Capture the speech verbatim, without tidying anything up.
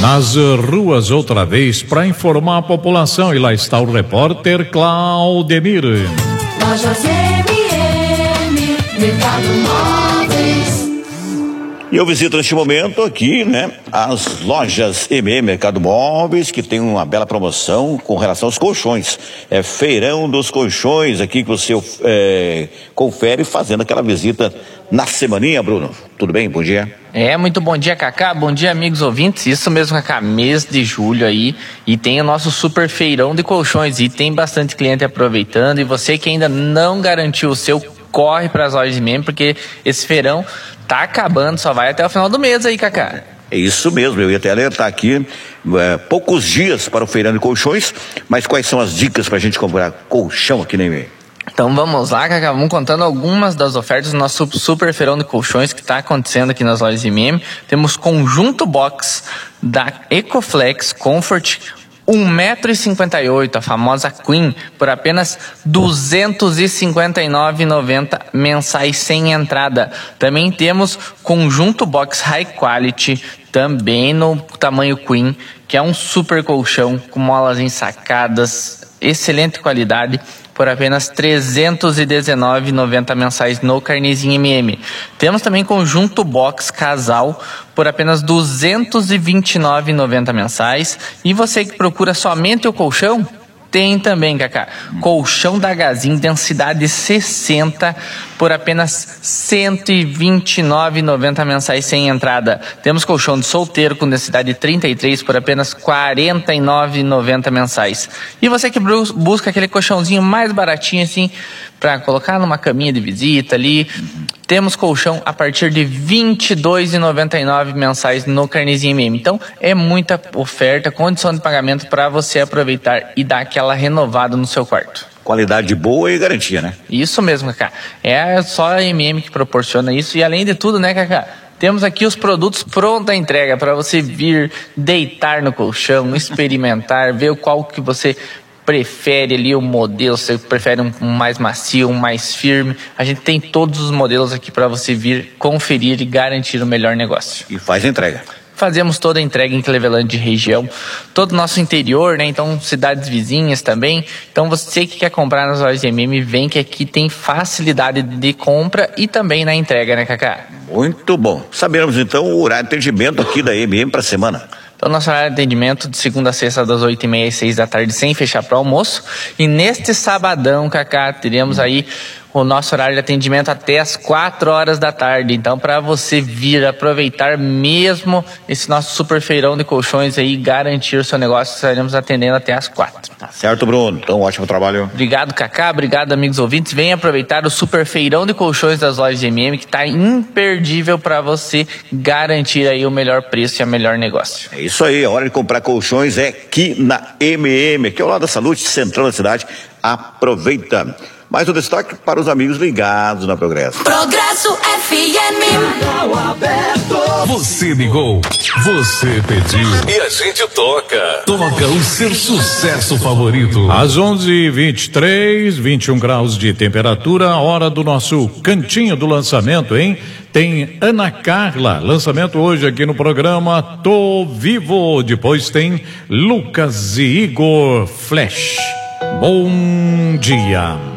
nas ruas outra vez para informar a população. E lá está o repórter Claudemir. Lojas M M, Mercado Móveis. E eu visito neste momento aqui, né, as lojas M M Mercado Móveis, que tem uma bela promoção com relação aos colchões. É feirão dos colchões aqui que você é, confere fazendo aquela visita na semaninha, Bruno. Tudo bem? Bom dia. É, muito bom dia, Cacá. Bom dia, amigos ouvintes. Isso mesmo, Cacá, mês de julho aí. E tem o nosso super feirão de colchões. E tem bastante cliente aproveitando. E você que ainda não garantiu o seu, corre para as lojas mesmo, porque esse feirão tá acabando, só vai até o final do mês aí, Cacá. É isso mesmo, eu ia até alertar aqui, é, poucos dias para o feirão de colchões, mas quais são as dicas para a gente comprar colchão aqui na M M? Então vamos lá, Cacá, vamos contando algumas das ofertas do nosso super feirão de colchões que está acontecendo aqui nas lojas M M. Temos conjunto box da Ecoflex Comfort, um metro e cinquenta e oito, a famosa Queen, por apenas duzentos e cinquenta e nove reais e noventa centavos mensais sem entrada. Também temos conjunto box High Quality, também no tamanho Queen, que é um super colchão com molas ensacadas, excelente qualidade, por apenas trezentos e dezenove reais e noventa centavos mensais no Carnezinho M M. Temos também conjunto box casal por apenas duzentos e vinte e nove reais e noventa centavos mensais. E você que procura somente o colchão, tem também, Cacá, colchão da Gazin, densidade sessenta, por apenas cento e vinte e nove reais e noventa centavos mensais sem entrada. Temos colchão de solteiro com densidade trinta e três por apenas quarenta e nove reais e noventa centavos mensais. E você que busca aquele colchãozinho mais baratinho assim, para colocar numa caminha de visita ali, temos colchão a partir de vinte e dois reais e noventa e nove centavos mensais no Carnezinho M M. Então é muita oferta, condição de pagamento para você aproveitar e dar aquela renovada no seu quarto. Qualidade boa e garantia, né? Isso mesmo, Cacá. É só a M M que proporciona isso. E além de tudo, né, Cacá, temos aqui os produtos pronta entrega para você vir deitar no colchão, experimentar, ver qual que você prefere ali o modelo, você prefere um, um mais macio, um mais firme. A gente tem todos os modelos aqui para você vir conferir e garantir o melhor negócio. E faz entrega. Fazemos toda a entrega em Cleveland região, todo o nosso interior, né? Então, cidades vizinhas também. Então, você que quer comprar nas lojas M M, vem que aqui tem facilidade de compra e também na entrega, né, Cacá? Muito bom. Sabemos, então, o horário de atendimento aqui da M M para a semana. Então, nosso horário de atendimento de segunda a sexta, das oito e meia às seis da tarde, sem fechar para o almoço. E neste sabadão, Cacá, teremos aí o nosso horário de atendimento até as quatro horas da tarde. Então, para você vir aproveitar mesmo esse nosso super feirão de colchões aí, garantir o seu negócio, estaremos atendendo até as quatro. Tá certo, Bruno. Então, ótimo trabalho. Obrigado, Cacá. Obrigado, amigos ouvintes. Venha aproveitar o super feirão de colchões das lojas M M, que está imperdível para você garantir aí o melhor preço e o melhor negócio. É isso aí. A hora de comprar colchões é aqui na M M, aqui ao lado da Saúde, central da cidade. Aproveita. Mais um destaque para os amigos ligados na Progresso. Progresso F M. Você ligou, você pediu e a gente toca. Toca o seu sucesso favorito. Às onze e vinte e três, vinte e um graus de temperatura, hora do nosso cantinho do lançamento, hein? Tem Ana Carla, lançamento hoje aqui no programa Tô Vivo. Depois tem Lucas e Igor Flash. Bom dia.